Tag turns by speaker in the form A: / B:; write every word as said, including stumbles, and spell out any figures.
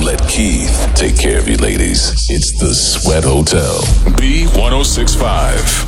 A: Let Keith take care of you ladies. It's the Sweat Hotel. B ten sixty-five.